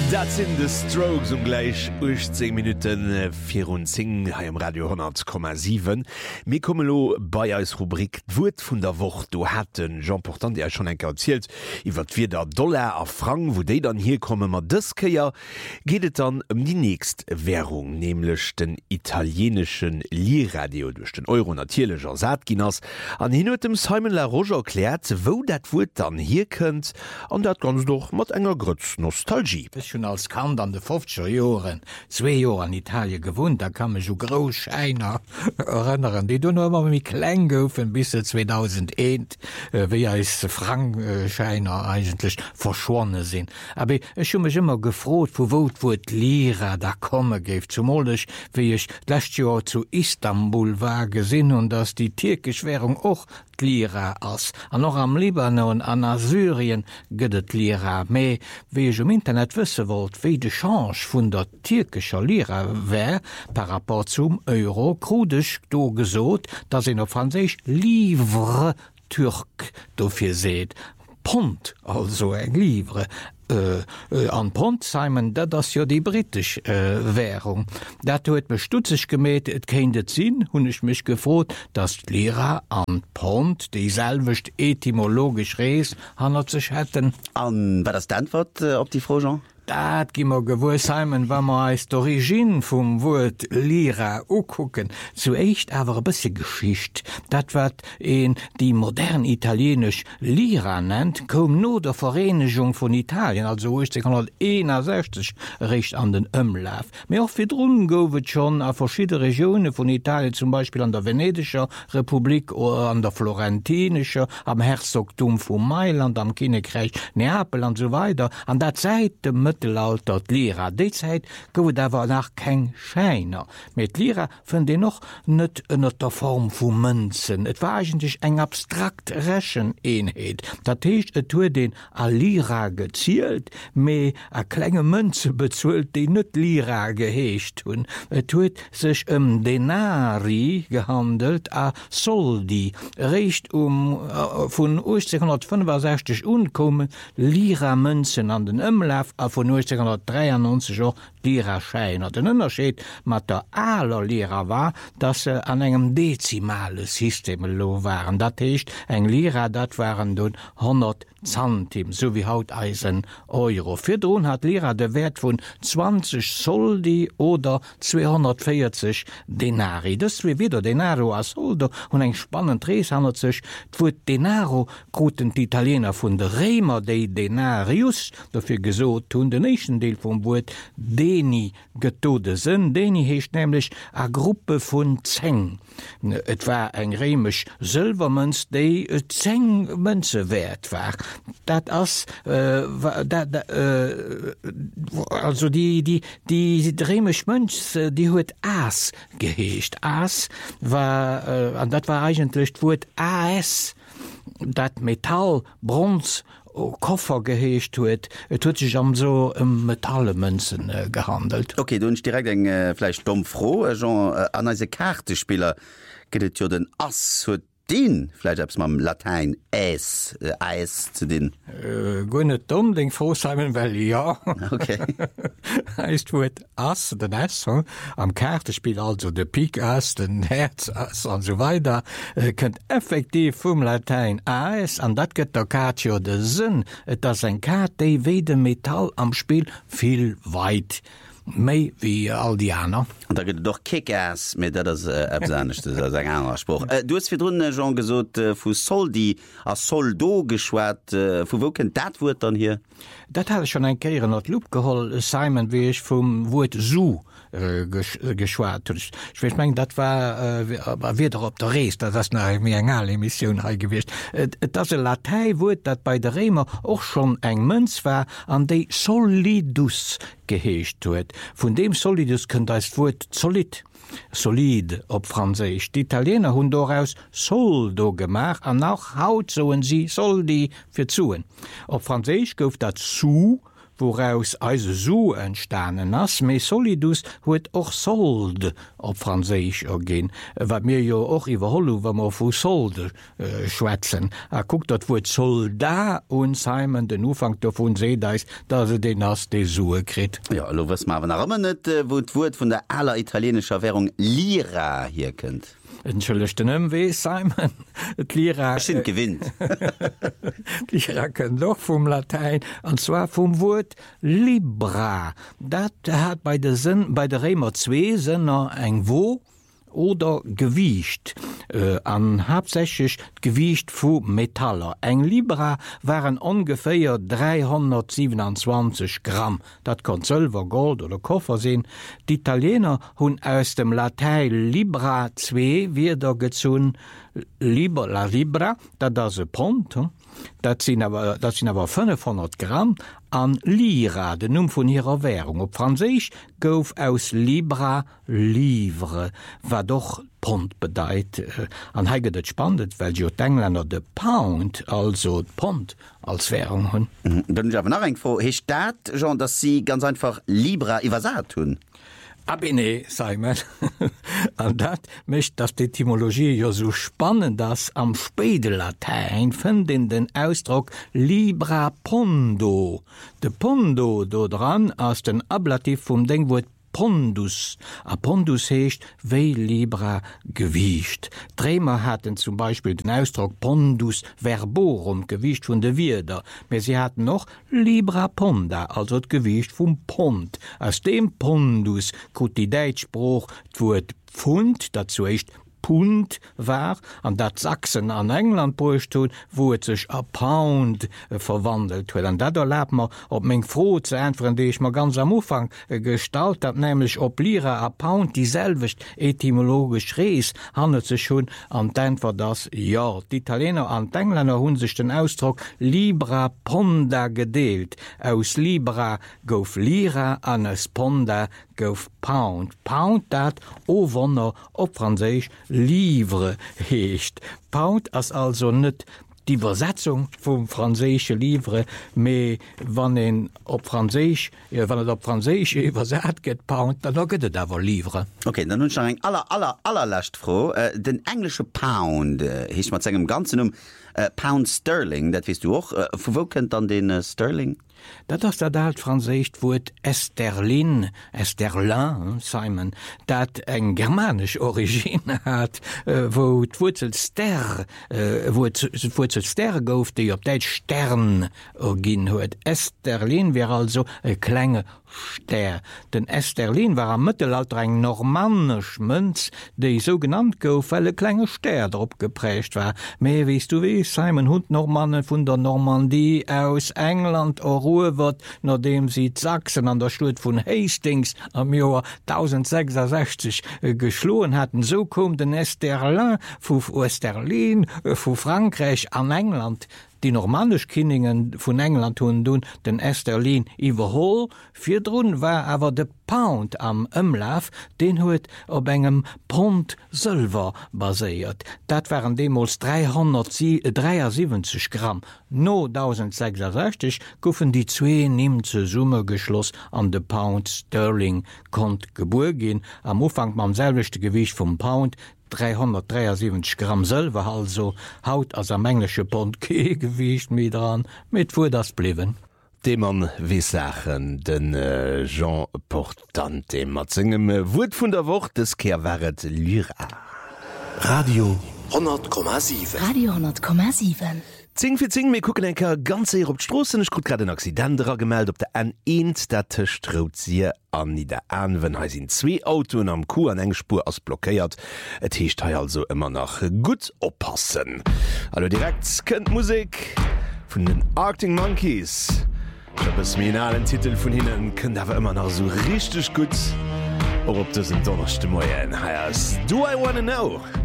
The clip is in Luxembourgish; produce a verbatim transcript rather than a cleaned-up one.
Dat sind de Strokes um gleich zehn Minuten vier und zehn ha im Radio hundert Komma sieben. Mi kommelo bei als Rubrik Wut vun der Woche. Du hat den Jean Portant ja schon enker erzählt, iwwer wie der Dollar a Frank, wo déi dann hier komme mat dëske ja, gehtet dann um die nächst Währung, nämlich den italienischen Liradio durch den Euro natierlecher Saatginnners. An hin dem Simon La Roger erklärt, wo dat Wut dann hier könnt, an dat ganz doch mat enger Grütz Nostalgie. Als Kant an de fünfziger Joren zwei Jahre an Italien gewohnt, da kann man so Großscheiner erinnern, die du noch immer mit klein goufen bis zweitausendeins, äh, wie als Frankscheiner eigentlich verschwonnen sind. Aber ich habe mich immer gefragt, wo wo wo die Lira da kommen gibt. Zumal ich, wie ich letztes Jahr zu Istanbul war, gesehen und dass die türkische Währung auch die Lira ist. Und noch am Libanon, an Syrien gibt die Lira. Aber wie ich im Internet wissen wollt, wie de Change vun der türkischer Lira wär par rapport zum Euro krudisch do gesot, dat in op Franzisch livre Türk dofir seht. Pont, also eng livre. Äh, äh, an Pont Simon, dat das ja die britisch äh, Währung. Dat huet me stutzig gemäht, et kennt sinn, hun ich mich gefrot, dass Lira an Pont dieselwicht etymologisch rees hanner sich hätten. An war das die Antwort äh, op die Frau Jean? Dat gimmer gewur Simon, wenn man als d'Origin vum Wort Lira ukucken, zuécht awer a bësse Geschicht. Dat wat en die modern italienisch Lira nennt, kom no der Vereinigung von Italien, also achtzehnhunderteinundsechzig recht an den Ömlaf. Me auch fir drun gowet schon a verschiedene Regionen von Italien, zum Beispiel an der Venedischer Republik oder an der Florentinischer, am Herzogtum von Mailand, am Königreich Neapel und so weiter. An der Zeit dem Mittelalter Lira. Derzeit gowe dawer nach keng Scheiner. Mit Lira fën de noch net ënner der Form vu Mënzen. Et war eigentlich eng abstrakt Recheneenheet. Dat heißt, et hue den a Lira gezielt, me a klenge Mënze bezuelt, die net Lira geheescht hun. Et huet sech um Denari gehandelt, a Soldi. Recht um uh, vun achtzehnhundertfünfundsechzig unkommen Lira Mënzen an den Ömlaf a von neunzehnhundertdreiundneunzig auch Lira-Scheiner. Den Unterschied mit der aller Lira war, dass sie an einem dezimalen System lo waren. Das heißt, ein Lira, das waren dann hundert Centim, so wie haut Eisen Euro. Für den hat Lira den Wert von zwanzig Soldi oder zweihundertvierzig Denari. Das ist wie wieder Denaro als Soldo. Und ein spannend Res handelt sich, wo Denaro kruten die Italiener von der Rema dei Denarius, dafür gesucht tun, den nächsten Teil vom Wort Deni getode sind. Deni heißt nämlich a Gruppe von Zeng. Et war ein römisch Silbermünz, die Zeng Münze wert war. Dat as äh, dat, äh, also die die die römisch Münz, die huet As geheescht. As war äh, an dat war eigentlich Wort A S, dat Metall, Bronz, Koffer geheescht huet, et huet sich am so um Metallemünzen äh, gehandelt. Okay, du hast direkt eng äh, vielleicht dumm froh, äh, Jean, äh, an diese Kartespieler geht ja den Ass huet den, vielleicht hab's mal im Latein Eis, äh, Eis zu den. Äh, gut nicht dumm, denk froh sein, weil ja. Okay. Heißt wird Ass, den Ass, hm? Am Kartenspiel also der Pik Ass, den Herz Ass und so weiter, äh, könnt effektiv vom Latein Eis, an dat geht der Karte ja der Sinn, dass ein Karte, die weder Metall am Spiel viel weit méi wie all die aner. Und da gibt doch Kick-Ass, mit der das absahnisch, das ist ein anderer Spruch. Äh, du hast für drinnen schon gesagt, äh, für Soldi, a Soldo geschwärzt, äh, für wo kennt das Wort dann hier? Das habe ich schon ein Kehr in der Loop geholt, Simon, wie ich vom Wort Zoo äh, geschwärzt. Ich, ich weiß nicht, das war äh, wieder auf der Reis, das ist eine eine Emission gewesen. Äh, das ist ein Lateinwort, das bei der Römer auch schon ein Münz war, an die Solidus geheescht huet. Von dem Solidus könnt das Wort solid, solid op Französisch. Die Italiener hun daraus Soldo gemacht, an auch haut soen sie Soldi für zuen. Op Französisch gouf dat Sou woraus eise so entstanden ass, me solidus huet och sold op Franzisch ergin, wat mir jo och iwwerhollu, wann man vu solde äh, schwätzen. Er guckt dat wot Soldat und Simon den Ufang davon se dais, dat se den ass de Sue krit. Ja, lo was ma ëmmer net wo d'Wurt vun der aller italienscher Währung Lira hier kënnt. Entschuldigten ëmwee Simon et Lira sind gewinnt. Lira kën doch vum Latein anzwer vum Wut Libra. Dat hat bei de Sinn bei de Remer zwee Sënner eng wo oder gewiicht äh, an hauptsächlich gewiicht vu Metaller. Eng Libra waren ungefähr dreihundertsiebenundzwanzig Gramm. Dat kann Silber, Gold oder Koffer sinn. Die Italiener hunn aus dem Latein Libra zwei wieder gezun Liber la Libra, dat da se Pont. Hm? Dat sind aber, dat sind aber fünfhundert Gramm an Lira, den Numm von ihrer Währung. Op Franzisch gouf aus Libra livre, war doch Pont bedeit. An heiget et spannet, weil jo d'Engländer de Pound, also Pont, als Währung hunn. Mhm. Dann ich nach eng vor he staat Jean, dass sie ganz einfach Libra iwwersat hunn. Abine, Simon. An dat mischt das Etymologie ja so spannend, dass am Spätlatein finden den Ausdruck Libra Pondo. De Pondo do dran aus den Ablativ vom Denkwort Pondus. A Pondus hecht wei Libra gewiicht. Drämer hatten zum Beispiel den Ausdruck Pondus verborum, gewiicht von de Wirder. Aber sie hatten noch Libra Ponda, also gewiicht vom Pond. Aus dem Pondus kut die Deutschspruch d'Wort Pfund, dazu echt Pund war, an dat Sachsen an England brucht hun, wo et sech a Pound äh, verwandelt huet. An dat erlaubt man op még froh ze entfern, die ich mal ganz am Ufang äh, gestalt hat, nämlich op Lira a Pound dieselwicht etymologisch rees, handelt sech schon an d'Entwer das ja. Die Italiener an d'Engländer hunn sich den Ausdruck Libra Ponda gedeelt. Aus Libra gouf Lira an es Ponda gouf Pound. Pound dat o Wonner op Franzisch Livre hecht. Pound as also net die Übersetzung vom französische Livre, me wann en op Franzisch, ja, wann op Franzisch übersät get Pound, dann gëtt et awer Livre. Okay, dann nun eng aller aller allerlächt froh äh, den englische Pound äh, hich mat engem ganzen um äh, Pound Sterling, dat wiest du och äh, wo kennt dann den äh, Sterling? Dat ass dat alt Franzécht wurt Esterlin, Esterlin, Simon, dat eng germanisch Origine hat, äh, wo d'Wurzel Ster, äh, wo d'Wurzel Ster gouf, déi op deit Stern ginn huet. Esterlin wär also e klenge Ster. Den Esterlin war am Mittelalter eng normannesch Mënz, déi so genannt gouf, weil e klenge Ster drop geprächt war. Mei wiest du wie, Simon hund Normannen vun der Normandie aus England o Ruhe wird, nachdem sie Sachsen an der Schlut von Hastings am Jahr tausendsechsundsechzig äh, geschlohen hatten. So kom den Esterlin vu Osterlin äh, vu Frankreich an England. Die normannisch Kindingen vun England hun dun den Esterlin iwwerhol, firdrun war awer de Pound am Ömlaf, den huet op engem Pond Silver baséiert. Dat waren demos dreihundertsiebzig Gramm. No tausendsechsundsechzig goufen die zwee nimze Summe geschloss an de Pound Sterling kont gebuer gin, am Ufang mam selwichte Gewicht vum Pound, dreihundertsiebzig Gramm Silber, also haut as am englische Pond gewicht mit dran, mit wo das bliwen. De man wie sachen den äh, Jean Portante mat zinggem äh, Wut vun der Woche des Kehrwaret Lyra. Radio hundert Komma sieben. Radio hundert Komma sieben. Zing fir Zing mé kucken enker ganz eer op d'Strossen, ich gut grad den Accidenterer gemeldt op der N eins dat Straut sie an i der Anwen ha sinn zwee Autoen am Ku an eng Spur ass blockéiert. Et heecht ha also immer nach gut oppassen. Allo direkt kënnt Musik vun den Arctic Monkeys. Ich hab es minalen Titel vun hinnen kënnt awer immer noch so richtig gut. Or op dëssen donnerchte Moien heiers Do I Wanna Know?